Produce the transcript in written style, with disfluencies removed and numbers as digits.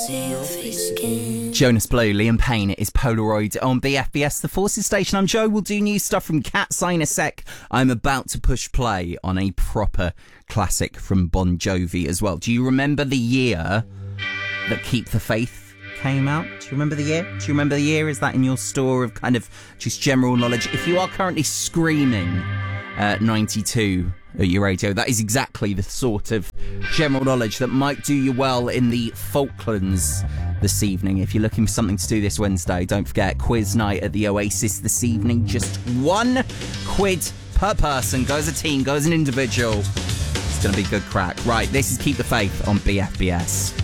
Jonas Blue, Liam Payne, it is Polaroid on BFBS, the Forces Station. I'm Joe. We'll do new stuff from Cat's Eye in a sec. I'm about to push play on a proper classic from Bon Jovi as well. Do you remember the year that Keep the Faith came out? Do you remember the year? Do you remember the year? Is that in your store of kind of just general knowledge? If you are currently screaming 92 at your radio, that is exactly the sort of general knowledge that might do you well in the Falklands this evening. If you're looking for something to do this Wednesday, don't forget quiz night at the Oasis this evening. Just £1 per person. Go as a team, go as an individual. It's going to be good crack. Right, this is Keep the Faith on BFBS.